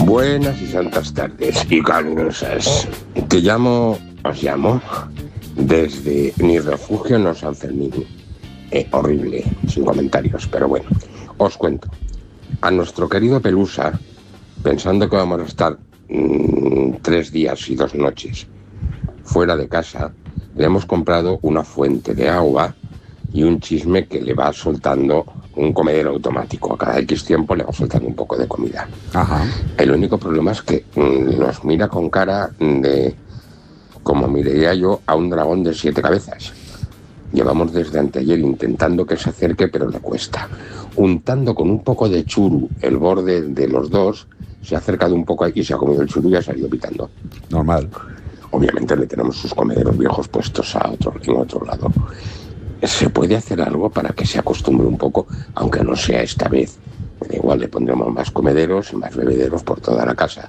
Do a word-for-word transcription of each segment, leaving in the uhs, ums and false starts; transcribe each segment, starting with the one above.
Buenas y santas tardes y calurosas. Te llamo, os llamo, desde mi refugio en San Fermín. Eh, horrible, sin comentarios, pero bueno, os cuento. A nuestro querido Pelusa, pensando que vamos a estar mmm, tres días y dos noches fuera de casa, le hemos comprado una fuente de agua y un chisme que le va soltando un comedero automático. A cada X tiempo le va soltando un poco de comida. Ajá. El único problema es que mmm, nos mira con cara de, como miraría yo, a un dragón de siete cabezas. Llevamos desde anteayer intentando que se acerque, pero le cuesta. Untando con un poco de churu el borde de los dos, se ha acercado un poco aquí, se ha comido el churu y ha salido pitando. Normal. Obviamente le tenemos sus comederos viejos puestos a otro, en otro lado. ¿Se puede hacer algo para que se acostumbre un poco, aunque no sea esta vez? Igual le pondremos más comederos y más bebederos por toda la casa.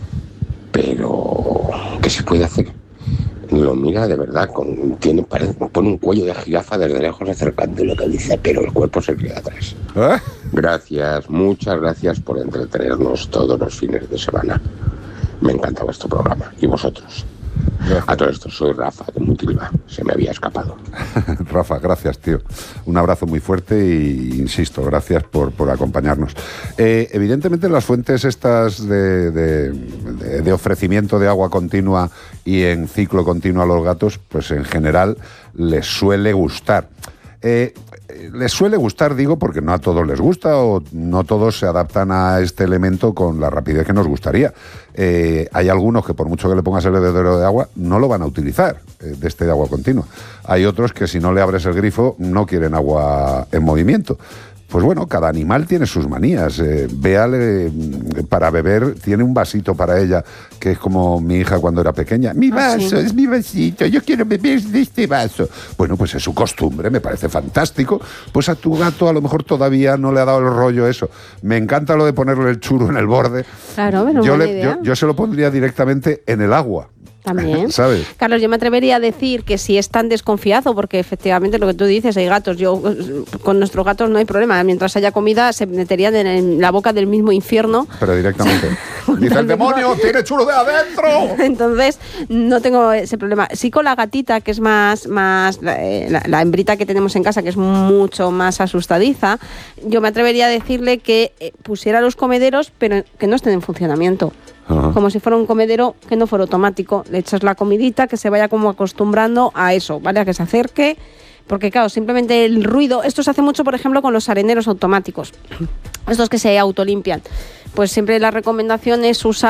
Pero, ¿qué se puede hacer? Lo mira de verdad, con, tiene, parece, pone un cuello de jirafa desde lejos acercando lo que dice, pero el cuerpo se queda atrás. ¿Eh? Gracias, muchas gracias por entretenernos todos los fines de semana. Me encanta vuestro programa. ¿Y vosotros? Gracias. A todo esto, soy Rafa de Mutilva, se me había escapado. Rafa, gracias, tío. Un abrazo muy fuerte y, insisto, gracias por, por acompañarnos. Eh, evidentemente las fuentes estas de, de, de, de ofrecimiento de agua continua y en ciclo continuo a los gatos, pues en general les suele gustar. Eh, les suele gustar, digo, porque no a todos les gusta o no todos se adaptan a este elemento con la rapidez que nos gustaría. Eh, hay algunos que por mucho que le pongas el bebedero de agua no lo van a utilizar, eh, de este de agua continua. Hay otros que si no le abres el grifo no quieren agua en movimiento. Pues bueno, cada animal tiene sus manías. Eh, Bea, le, para beber, tiene un vasito para ella, que es como mi hija cuando era pequeña. Mi vaso, ¿Ah, sí? Es mi vasito, yo quiero beber de este vaso. Bueno, pues es su costumbre, me parece fantástico. Pues a tu gato a lo mejor todavía no le ha dado el rollo eso. Me encanta lo de ponerle el churro en el borde. Claro, pero yo, buena le, idea. yo, yo se lo pondría directamente en el agua. También. ¿Sabes? Carlos, yo me atrevería a decir que si es tan desconfiado, porque efectivamente lo que tú dices, hay gatos, yo con nuestros gatos no hay problema, mientras haya comida se meterían en la boca del mismo infierno. Pero directamente. Dice el demonio, tiene churro de adentro. Entonces, no tengo ese problema. Sí con la gatita, que es más, más la, la hembrita que tenemos en casa, que es mucho más asustadiza, yo me atrevería a decirle que pusiera los comederos, pero que no estén en funcionamiento. Ajá. Como si fuera un comedero que no fuera automático. Le echas la comidita, que se vaya como acostumbrando a eso, ¿vale? A que se acerque. Porque claro, simplemente el ruido, esto se hace mucho, por ejemplo, con los areneros automáticos. Estos que se autolimpian. Pues siempre la recomendación es usar